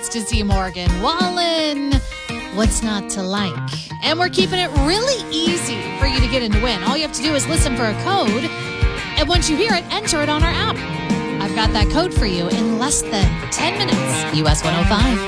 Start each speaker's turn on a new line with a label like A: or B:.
A: tickets to see Morgan Wallen. What's not to like? And we're keeping it really easy for you to get in to win. All you have to do is listen for a code, and once you hear it, enter it on our app. I've got that code for you in less than 10 minutes. US 105.